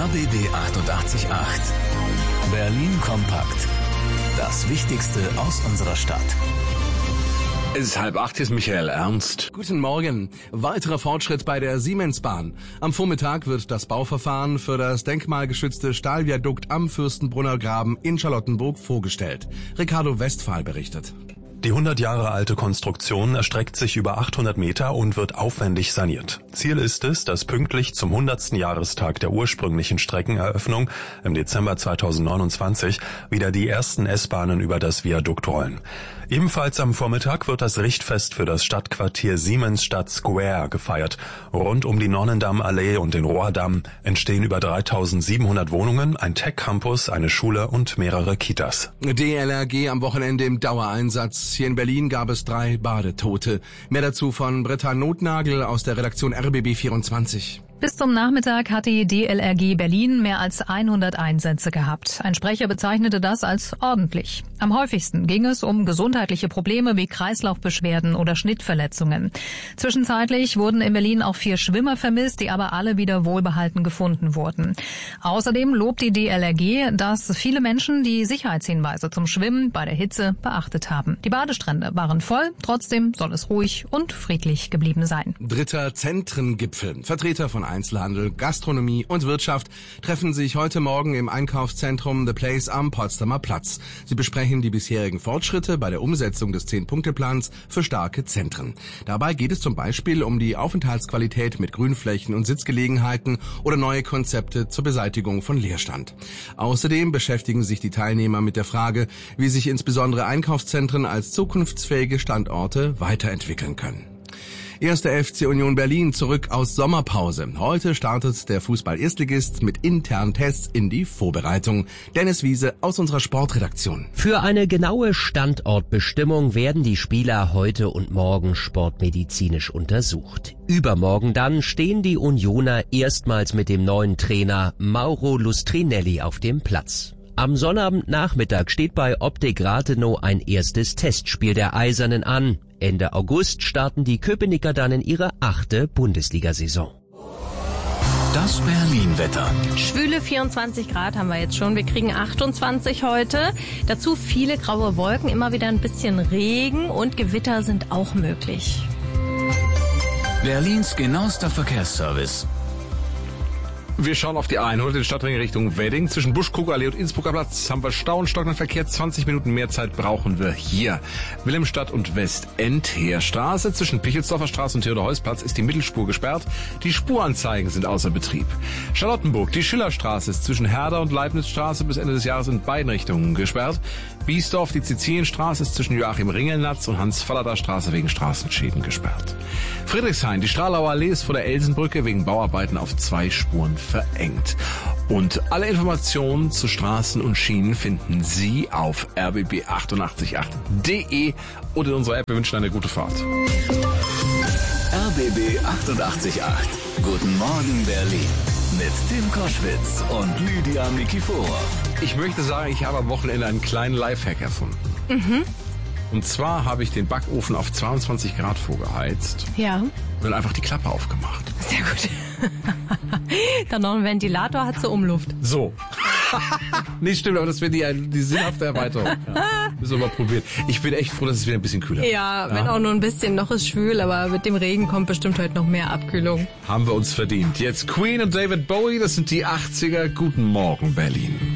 RBB 888. Berlin kompakt. Das Wichtigste aus unserer Stadt. Es ist 7:30, hier ist Michael Ernst. Guten Morgen. Weiterer Fortschritt bei der Siemensbahn. Am Vormittag wird das Bauverfahren für das denkmalgeschützte Stahlviadukt am Fürstenbrunner Graben in Charlottenburg vorgestellt. Ricardo Westphal berichtet. Die 100 Jahre alte Konstruktion erstreckt sich über 800 Meter und wird aufwendig saniert. Ziel ist es, dass pünktlich zum 100. Jahrestag der ursprünglichen Streckeneröffnung im Dezember 2029 wieder die ersten S-Bahnen über das Viadukt rollen. Ebenfalls am Vormittag wird das Richtfest für das Stadtquartier Siemensstadt Square gefeiert. Rund um die Nonnendammallee und den Rohrdamm entstehen über 3700 Wohnungen, ein Tech-Campus, eine Schule und mehrere Kitas. DLRG am Wochenende im Dauereinsatz. Hier in Berlin gab es 3 Badetote. Mehr dazu von Britta Notnagel aus der Redaktion RBB 24. Bis zum Nachmittag hatte die DLRG Berlin mehr als 100 Einsätze gehabt. Ein Sprecher bezeichnete das als ordentlich. Am häufigsten ging es um gesundheitliche Probleme wie Kreislaufbeschwerden oder Schnittverletzungen. Zwischenzeitlich wurden in Berlin auch 4 Schwimmer vermisst, die aber alle wieder wohlbehalten gefunden wurden. Außerdem lobt die DLRG, dass viele Menschen die Sicherheitshinweise zum Schwimmen bei der Hitze beachtet haben. Die Badestrände waren voll, trotzdem soll es ruhig und friedlich geblieben sein. Dritter Zentrengipfel. Vertreter von Einzelhandel, Gastronomie und Wirtschaft treffen sich heute Morgen im Einkaufszentrum The Place am Potsdamer Platz. Sie besprechen die bisherigen Fortschritte bei der Umsetzung des 10-Punkte-Plans für starke Zentren. Dabei geht es zum Beispiel um die Aufenthaltsqualität mit Grünflächen und Sitzgelegenheiten oder neue Konzepte zur Beseitigung von Leerstand. Außerdem beschäftigen sich die Teilnehmer mit der Frage, wie sich insbesondere Einkaufszentren als zukunftsfähige Standorte weiterentwickeln können. 1. FC Union Berlin zurück aus Sommerpause. Heute startet der Fußball-Erstligist mit internen Tests in die Vorbereitung. Dennis Wiese aus unserer Sportredaktion. Für eine genaue Standortbestimmung werden die Spieler heute und morgen sportmedizinisch untersucht. Übermorgen dann stehen die Unioner erstmals mit dem neuen Trainer Mauro Lustrinelli auf dem Platz. Am Sonnabendnachmittag steht bei Optik Rathenow ein erstes Testspiel der Eisernen an. Ende August starten die Köpenicker dann in ihre 8. Bundesliga-Saison. Das Berlin-Wetter. Schwüle 24 Grad haben wir jetzt schon. Wir kriegen 28 heute. Dazu viele graue Wolken, immer wieder ein bisschen Regen und Gewitter sind auch möglich. Berlins genauester Verkehrsservice. Wir schauen auf die 100 in Stadtring Richtung Wedding. Zwischen Buschkruger-Allee und Innsbrucker Platz haben wir Stau und stockenden Verkehr. 20 Minuten mehr Zeit brauchen wir hier. Wilhelmstadt und Westend-Heerstraße. Zwischen Pichelsdorfer Straße und Theodor-Heuss-Platz ist die Mittelspur gesperrt. Die Spuranzeigen sind außer Betrieb. Charlottenburg, die Schillerstraße ist zwischen Herder und Leibnizstraße bis Ende des Jahres in beiden Richtungen gesperrt. Biesdorf, die Sizilienstraße ist zwischen Joachim Ringelnatz und Hans-Fallada-Straße wegen Straßenschäden gesperrt. Friedrichshain, die Stralauer Allee ist vor der Elsenbrücke wegen Bauarbeiten auf 2 Spuren verengt. Und alle Informationen zu Straßen und Schienen finden Sie auf rbb888.de oder in unserer App. Wir wünschen eine gute Fahrt. RBB 888. Guten Morgen Berlin. Mit Tim Koschwitz und Lydia Nikiforov. Ich möchte sagen, ich habe am Wochenende einen kleinen Lifehack erfunden. Und zwar habe ich den Backofen auf 22 Grad vorgeheizt. Ja. Und einfach die Klappe aufgemacht. Sehr gut. Dann noch ein Ventilator, hat so Umluft. So. Nee, stimmt, aber das wäre die sinnhafte Erweiterung. Ja. Müssen wir mal probieren. Ich bin echt froh, dass es wieder ein bisschen kühler wird. Ja, wenn auch nur ein bisschen. Noch ist schwül, aber mit dem Regen kommt bestimmt heute noch mehr Abkühlung. Haben wir uns verdient. Jetzt Queen und David Bowie, das sind die 80er. Guten Morgen, Berlin.